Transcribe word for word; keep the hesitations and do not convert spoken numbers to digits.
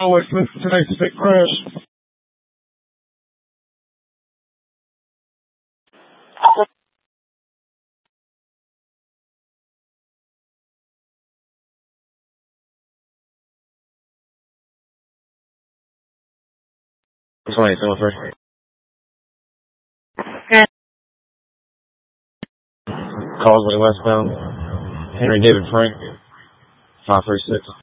Always with today's big crash. twenty, someone first. Causeway westbound. Henry David Frank. five three six.